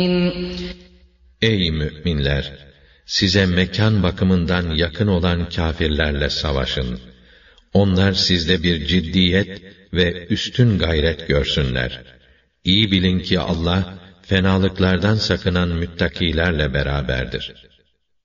Ey müminler! Size mekan bakımından yakın olan kâfirlerle savaşın. Onlar sizde bir ciddiyet ve üstün gayret görsünler. İyi bilin ki Allah, fenalıklardan sakınan müttakilerle beraberdir.